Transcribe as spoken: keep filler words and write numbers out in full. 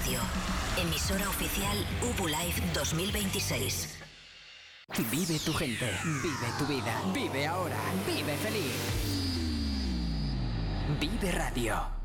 Radio, emisora oficial U B U Live dos mil veintiséis. Vive tu gente, vive tu vida, vive ahora, vive feliz. Vive Radio.